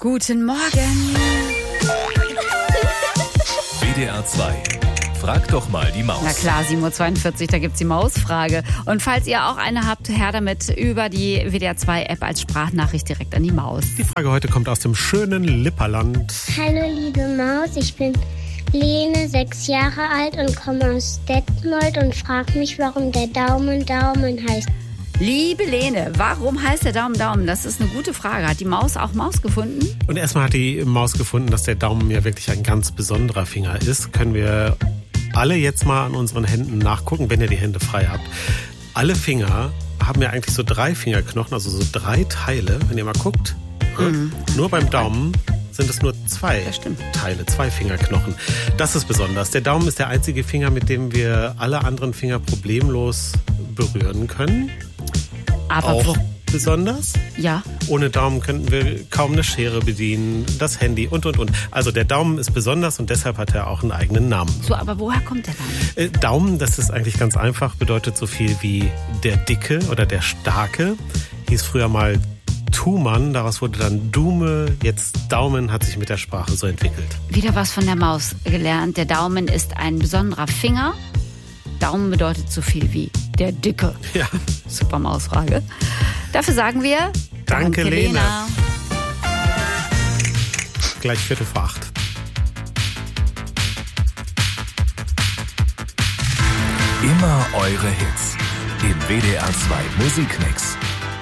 Guten Morgen. WDR 2. Frag doch mal die Maus. Na klar, 7.42 Uhr, da gibt's die Mausfrage. Und falls ihr auch eine habt, her damit über die WDR 2 App als Sprachnachricht direkt an die Maus. Die Frage heute kommt aus dem schönen Lipperland. Hallo liebe Maus, ich bin Lene, 6 Jahre alt und komme aus Detmold und frage mich, warum der Daumen heißt. Liebe Lene, warum heißt der Daumen? Das ist eine gute Frage. Hat die Maus auch Maus gefunden? Und erstmal hat die Maus gefunden, dass der Daumen ja wirklich ein ganz besonderer Finger ist. Können wir alle jetzt mal an unseren Händen nachgucken, wenn ihr die Hände frei habt. Alle Finger haben ja eigentlich so 3 Fingerknochen, also so 3 Teile. Wenn ihr mal guckt, nur beim Daumen sind es nur 2 Teile, 2 Fingerknochen. Das ist besonders. Der Daumen ist der einzige Finger, mit dem wir alle anderen Finger problemlos berühren können. Aber auch besonders. Ja. Ohne Daumen könnten wir kaum eine Schere bedienen, das Handy und. Also der Daumen ist besonders und deshalb hat er auch einen eigenen Namen. So, aber woher kommt der Name? Daumen, das ist eigentlich ganz einfach, bedeutet so viel wie der Dicke oder der Starke. Hieß früher mal Thumann, daraus wurde dann Dume, jetzt Daumen, hat sich mit der Sprache so entwickelt. Wieder was von der Maus gelernt. Der Daumen ist ein besonderer Finger. Daumen bedeutet so viel wie der Dicke. Ja. Super Mausfrage. Dafür sagen wir Danke Lena. Gleich 7:45. Immer eure Hits im WDR 2 Musikmix.